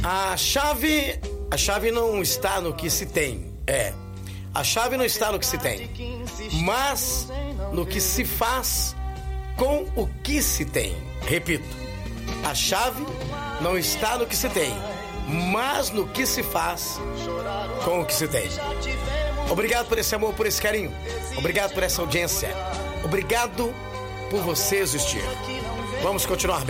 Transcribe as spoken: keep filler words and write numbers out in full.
A chave, a chave não está no que se tem, é. A chave não está no que se tem, mas no que se faz com o que se tem. Repito, a chave não está no que se tem, mas no que se faz com o que se tem. Obrigado por esse amor, por esse carinho. Obrigado por essa audiência. Obrigado por você existir. Vamos continuar bem.